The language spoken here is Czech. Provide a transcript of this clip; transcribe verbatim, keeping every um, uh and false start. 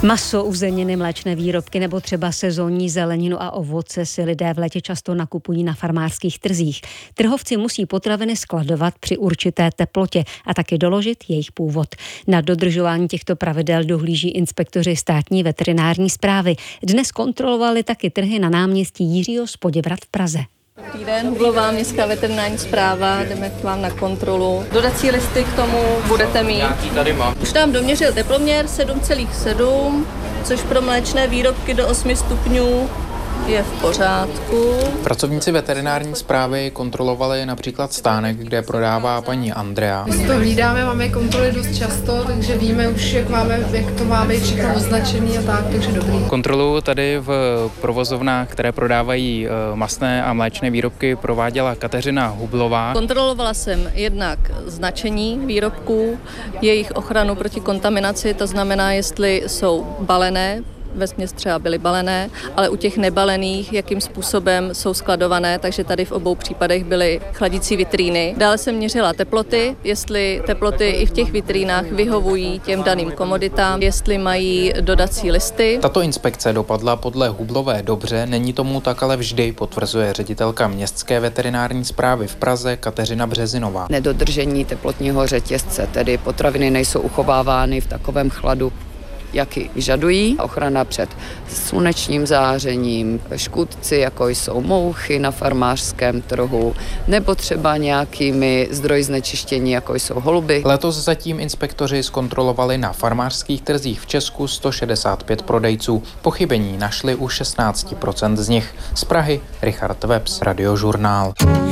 Maso, uzeniny, mléčné výrobky nebo třeba sezónní zeleninu a ovoce si lidé v létě často nakupují na farmářských trzích. Trhovci musí potraviny skladovat při určité teplotě a taky doložit jejich původ. Na dodržování těchto pravidel dohlíží inspektoři státní veterinární správy. Dnes kontrolovali taky trhy na náměstí Jiřího z Poděbrad v Praze. Dobrý den, Hublová městská veterinární správa, jdeme k vám na kontrolu. Dodací listy k tomu budete mít. Už nám doměřil teploměr sedm celá sedm, což pro mléčné výrobky do osmi stupňů je v pořádku. Pracovníci veterinární správy kontrolovali například stánek, kde prodává paní Andrea. My to hlídáme, máme kontroly dost často, takže víme už, jak, máme, jak to máme všechno označený a tak, takže dobrý. Kontrolu tady v provozovnách, které prodávají masné a mléčné výrobky, prováděla Kateřina Hublová. Kontrolovala jsem jednak značení výrobků, jejich ochranu proti kontaminaci, to znamená, jestli jsou balené, vesměs třeba byly balené, ale u těch nebalených, jakým způsobem jsou skladované, takže tady v obou případech byly chladící vitríny. Dále jsem měřila teploty, jestli teploty i v těch vitrínách vyhovují těm daným komoditám, jestli mají dodací listy. Tato inspekce dopadla podle Hublové dobře, není tomu tak ale vždy, potvrzuje ředitelka městské veterinární správy v Praze Kateřina Březinová. Nedodržení teplotního řetězce, tedy potraviny nejsou uchovávány v takovém chladu, jaký vyžadují. Ochrana před slunečním zářením, škůdci, jako jsou mouchy na farmářském trhu, nebo třeba nějakými zdroji znečištění, jako jsou holuby. Letos zatím inspektoři zkontrolovali na farmářských trzích v Česku sto šedesát pět prodejců. Pochybení našli u šestnáct procent z nich. Z Prahy Richard Webs, Radiožurnál.